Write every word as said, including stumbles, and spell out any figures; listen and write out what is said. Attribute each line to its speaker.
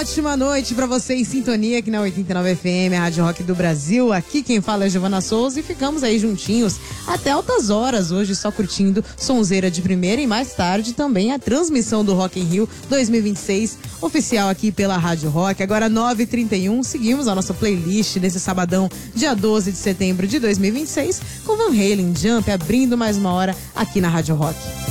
Speaker 1: ótima noite pra você em sintonia aqui na oitenta e nove F M, a Rádio Rock do Brasil. Aqui quem fala é Giovana Souza e ficamos aí juntinhos até altas horas hoje, só curtindo sonzeira de primeira e mais tarde também a transmissão do Rock in Rio dois mil e vinte e seis, oficial aqui pela Rádio Rock. Agora nove e trinta e um, seguimos a nossa playlist nesse sabadão, dia doze de setembro de dois mil e vinte e seis, com Van Halen, Jump, abrindo mais uma hora aqui na Rádio Rock.